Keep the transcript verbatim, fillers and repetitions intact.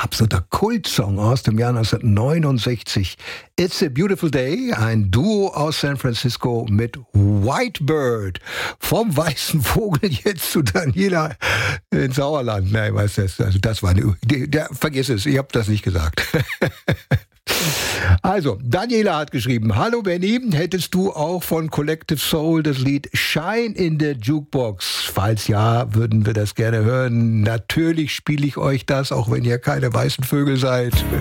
absoluter Kultsong aus dem Jahr neunzehnhundertneunundsechzig. It's a Beautiful Day, ein Duo aus San Francisco mit Whitebird. Vom weißen Vogel jetzt zu Daniela in Sauerland. Nein, was das? Also das war eine, der, der, vergiss es, ich habe das nicht gesagt. Also, Daniela hat geschrieben: Hallo Benny, hättest du auch von Collective Soul das Lied Shine in the Jukebox? Falls ja, würden wir das gerne hören. Natürlich spiele ich euch das, auch wenn ihr keine weißen Vögel seid.